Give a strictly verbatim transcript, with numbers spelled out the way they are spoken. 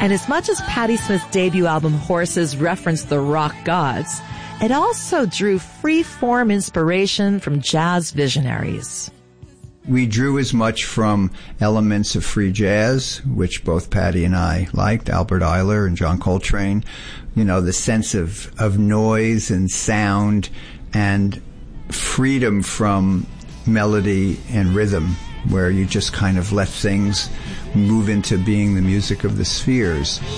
And as much as Patti Smith's debut album Horses referenced the rock gods, it also drew free-form inspiration from jazz visionaries. We drew as much from elements of free jazz, which both Patti and I liked, Albert Ayler and John Coltrane. You know, the sense of, of noise and sound and freedom from melody and rhythm, where you just kind of let things move into being the music of the spheres.